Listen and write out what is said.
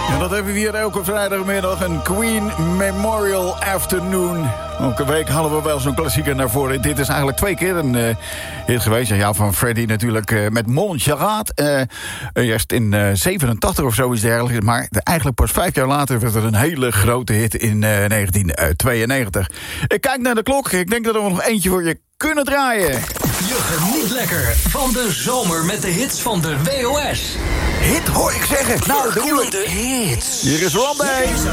En dat hebben we hier elke vrijdagmiddag, een Queen Memorial Afternoon. Elke week halen we wel zo'n klassieker naar voren. Dit is eigenlijk 2 keer een hit geweest. Ja, van Freddie natuurlijk met Montserrat. Eerst in 87 of zo is dergelijks. Maar eigenlijk pas 5 jaar later werd het een hele grote hit in 1992. Ik kijk naar de klok. Ik denk dat we nog eentje voor je kunnen draaien. Je geniet lekker van de zomer met de hits van de WOS. Hit hoor ik zeggen. Nou, de hits. Hier is Robbie.